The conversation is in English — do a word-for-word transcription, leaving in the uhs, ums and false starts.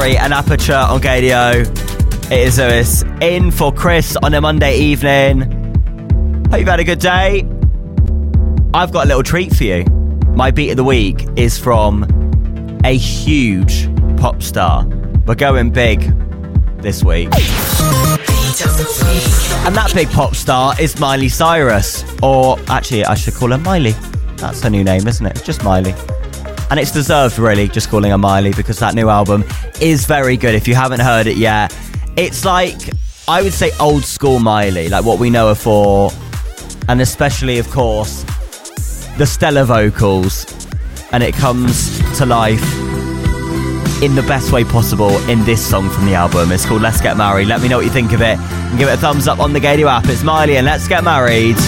Marry and Aperture on Gadio. It is Lewis in for Chris on a Monday evening. Hope you've had a good day. I've got a little treat for you. My beat of the week is from a huge pop star. We're going big this week. And that big pop star is Miley Cyrus. Or actually, I should call her Miley. That's her new name, isn't it? It's just Miley. And it's deserved, really, just calling her Miley, because that new album is very good. If you haven't heard it yet, it's like, I would say old school Miley, like what we know her for. And especially, of course, the stellar vocals. And it comes to life in the best way possible in this song from the album. It's called Let's Get Married. Let me know what you think of it and give it a thumbs up on the Gadio app. It's Miley and Let's Get Married.